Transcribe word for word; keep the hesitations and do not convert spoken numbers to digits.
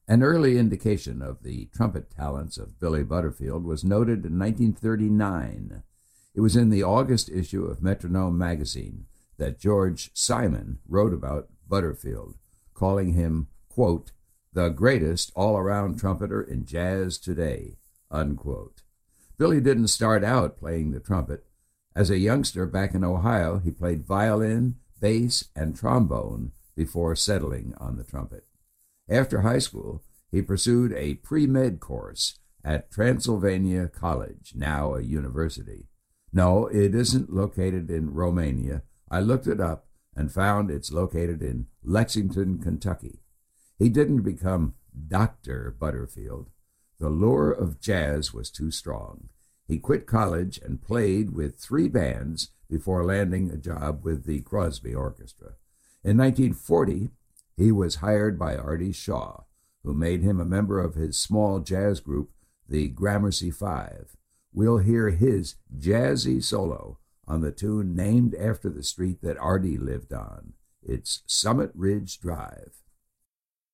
An early indication of the trumpet talents of Billy Butterfield was noted in nineteen thirty-nine. It was in the August issue of Metronome magazine that George Simon wrote about Butterfield, calling him, quote, the greatest all-around trumpeter in jazz today, unquote. Billy didn't start out playing the trumpet. As a youngster back in Ohio, he played violin, bass, and trombone before settling on the trumpet. After high school, he pursued a pre-med course at Transylvania College, now a university. No, it isn't located in Romania. I looked it up and found it's located in Lexington, Kentucky. He didn't become Doctor Butterfield. The lure of jazz was too strong. He quit college and played with three bands before landing a job with the Crosby Orchestra. In nineteen forty, he was hired by Artie Shaw, who made him a member of his small jazz group, the Gramercy Five. We'll hear his jazzy solo on the tune named after the street that Artie lived on. It's Summit Ridge Drive.